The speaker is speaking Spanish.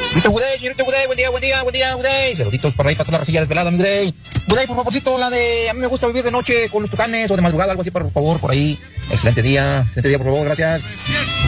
Señorito Buday, buen día, Buday. Saluditos para ahí, para toda la racilla desvelada, mi Buday. Buday, por favorcito, la de a mí me gusta vivir de noche con los tucanes o de madrugada, algo así, por favor, por ahí. Excelente día, por favor, gracias.